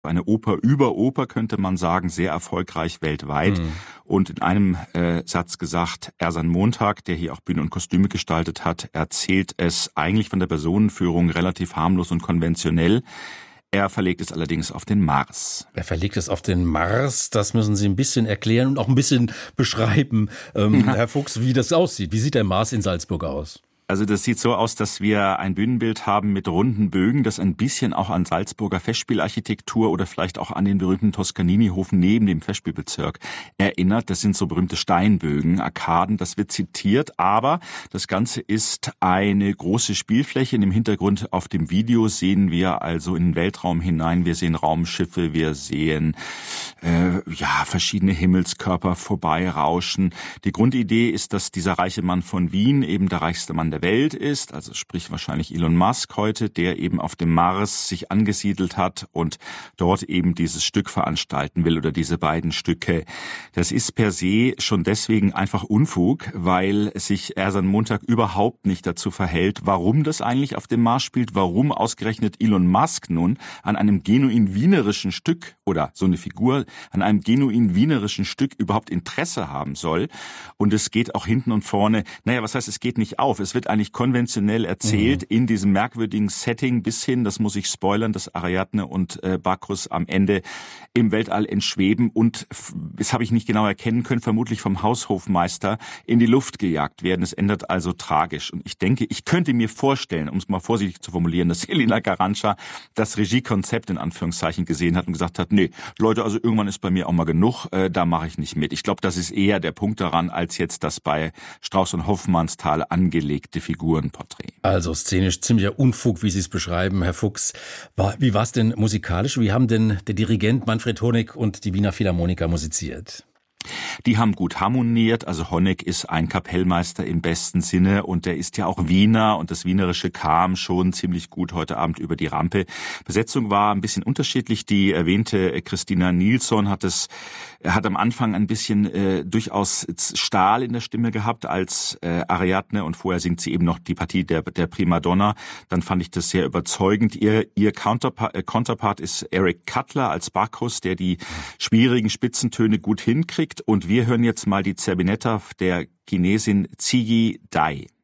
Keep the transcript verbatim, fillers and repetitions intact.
Eine Oper über Oper, könnte man sagen, sehr erfolgreich weltweit. Mhm. Und in einem äh, Satz gesagt, Ersan Montag, der hier auch Bühne und Kostüme gestaltet hat, erzählt es eigentlich von der Personenführung relativ harmlos und konventionell. Er verlegt es allerdings auf den Mars. Er verlegt es auf den Mars. Das müssen Sie ein bisschen erklären und auch ein bisschen beschreiben, ähm, ja. Herr Fuchs, wie das aussieht. Wie sieht der Mars in Salzburg aus? Also das sieht so aus, dass wir ein Bühnenbild haben mit runden Bögen, das ein bisschen auch an Salzburger Festspielarchitektur oder vielleicht auch an den berühmten Toscanini-Hof neben dem Festspielbezirk erinnert. Das sind so berühmte Steinbögen, Arkaden, das wird zitiert, aber das Ganze ist eine große Spielfläche. Im Hintergrund auf dem Video sehen wir also in den Weltraum hinein, wir sehen Raumschiffe, wir sehen äh, ja verschiedene Himmelskörper vorbeirauschen. Die Grundidee ist, dass dieser reiche Mann von Wien, eben der reichste Mann der Welt ist, also sprich wahrscheinlich Elon Musk heute, der eben auf dem Mars sich angesiedelt hat und dort eben dieses Stück veranstalten will oder diese beiden Stücke. Das ist per se schon deswegen einfach Unfug, weil sich Ersan Montag überhaupt nicht dazu verhält, warum das eigentlich auf dem Mars spielt, warum ausgerechnet Elon Musk nun an einem genuin wienerischen Stück oder so eine Figur an einem genuin wienerischen Stück überhaupt Interesse haben soll. Und es geht auch hinten und vorne, naja, was heißt, es geht nicht auf, es wird eigentlich konventionell erzählt, mhm. in diesem merkwürdigen Setting bis hin, das muss ich spoilern, dass Ariadne und äh, Bacchus am Ende im Weltall entschweben und, das habe ich nicht genau erkennen können, vermutlich vom Haushofmeister in die Luft gejagt werden. Es endet also tragisch. Und ich denke, ich könnte mir vorstellen, um es mal vorsichtig zu formulieren, dass Helena Garanca das Regiekonzept in Anführungszeichen gesehen hat und gesagt hat, nee, Leute, also irgendwann ist bei mir auch mal genug, äh, da mache ich nicht mit. Ich glaube, das ist eher der Punkt daran, als jetzt das bei Strauß und Hoffmannsthal angelegte Figurenporträt. Also szenisch ziemlicher Unfug, wie Sie es beschreiben, Herr Fuchs. War, wie war es denn musikalisch? Wie haben denn der Dirigent Manfred Honeck und die Wiener Philharmoniker musiziert? Die haben gut harmoniert, also Honeck ist ein Kapellmeister im besten Sinne und der ist ja auch Wiener und das Wienerische kam schon ziemlich gut heute Abend über die Rampe. Besetzung war ein bisschen unterschiedlich, die erwähnte Christina Nilsson hat es, hat am Anfang ein bisschen äh, durchaus Stahl in der Stimme gehabt als äh, Ariadne und vorher singt sie eben noch die Partie der, der Primadonna, dann fand ich das sehr überzeugend. Ihr, ihr Counterpart, äh, Counterpart ist Eric Cutler als Bacchus, der die schwierigen Spitzentöne gut hinkriegt. Und wir hören jetzt mal die Zerbinetta der Chinesin Ziyi Dai.